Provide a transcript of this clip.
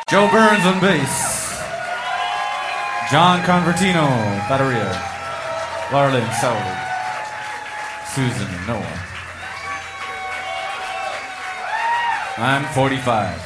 Joe Burns on bass. John Convertino, bateria. Larlin Sauer. Susan and Noah. I'm 45.